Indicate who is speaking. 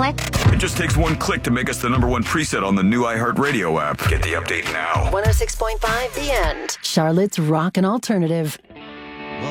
Speaker 1: click.
Speaker 2: It just takes one click to make us the #1 preset on the new iHeartRadio app. Get the update now.
Speaker 3: 106.5 The End.
Speaker 4: Charlotte's Rock and Alternative.